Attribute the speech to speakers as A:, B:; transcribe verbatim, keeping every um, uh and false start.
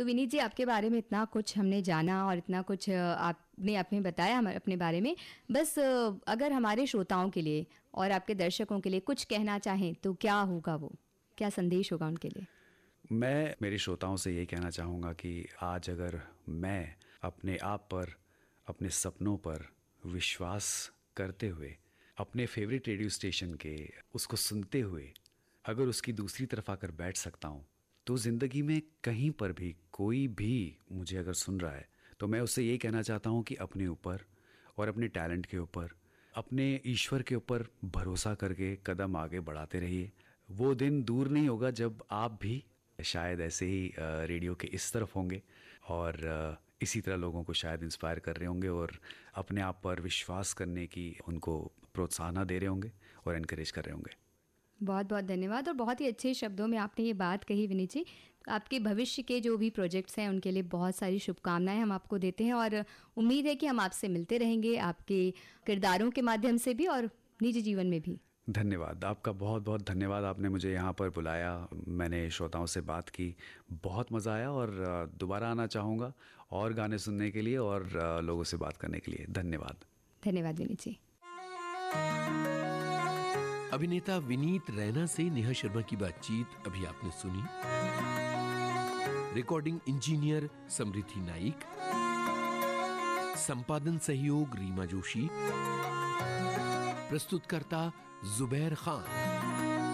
A: तो विनीत जी, आपके बारे में इतना कुछ हमने जाना और इतना कुछ आपने आपने बताया हम अपने बारे में। बस अगर हमारे श्रोताओं के लिए और आपके दर्शकों के लिए कुछ कहना चाहें तो क्या होगा, वो क्या संदेश होगा उनके लिए?
B: मैं मेरे श्रोताओं से यही कहना चाहूँगा कि आज अगर मैं अपने आप पर, अपने सपनों पर विश्वास करते हुए, अपने फेवरेट रेडियो स्टेशन के उसको सुनते हुए अगर उसकी दूसरी तरफ आकर बैठ सकता हूँ, तो ज़िंदगी में कहीं पर भी कोई भी मुझे अगर सुन रहा है तो मैं उससे यही कहना चाहता हूँ कि अपने ऊपर और अपने टैलेंट के ऊपर, अपने ईश्वर के ऊपर भरोसा करके कदम आगे बढ़ाते रहिए। वो दिन दूर नहीं होगा जब आप भी शायद ऐसे ही रेडियो के इस तरफ होंगे और इसी तरह लोगों को शायद इंस्पायर कर रहे होंगे और अपने आप पर विश्वास करने की उनको प्रोत्साहन दे रहे होंगे और एनकरेज कर रहे होंगे।
A: बहुत बहुत धन्यवाद और बहुत ही अच्छे शब्दों में आपने ये बात कही विनीत जी। आपके भविष्य के जो भी प्रोजेक्ट्स हैं उनके लिए बहुत सारी शुभकामनाएं हम आपको देते हैं और उम्मीद है कि हम आपसे मिलते रहेंगे, आपके किरदारों के माध्यम से भी और निजी जीवन में भी।
B: धन्यवाद, आपका बहुत बहुत धन्यवाद। आपने मुझे यहाँ पर बुलाया, मैंने श्रोताओं से बात की, बहुत मज़ा आया और दोबारा आना चाहूँगा और गाने सुनने के लिए और लोगों से बात करने के लिए। धन्यवाद।
A: धन्यवाद विनीत जी।
C: अभिनेता विनीत रैना से नेहा शर्मा की बातचीत अभी आपने सुनी। रिकॉर्डिंग इंजीनियर समृद्धि नाइक, संपादन सहयोग रीमा जोशी, प्रस्तुतकर्ता जुबैर खान।